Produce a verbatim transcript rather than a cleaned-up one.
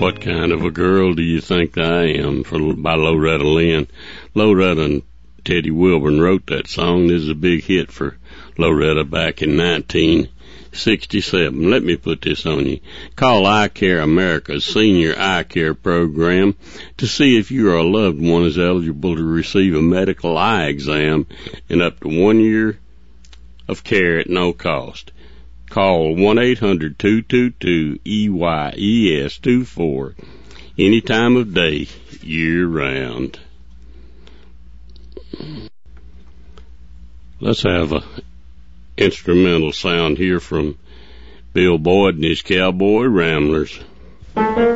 What Kind of a Girl Do You Think I Am? For, by Loretta Lynn. Loretta and Teddy Wilburn wrote that song. This is a big hit for Loretta back in nineteen sixty-seven. Let me put this on you. Call Eye Care America's Senior Eye Care Program to see if you or a loved one is eligible to receive a medical eye exam and up to one year of care at no cost. Call one eight hundred two two two E Y E S two four any time of day, year round. Let's have a instrumental sound here from Bill Boyd and his Cowboy Ramblers.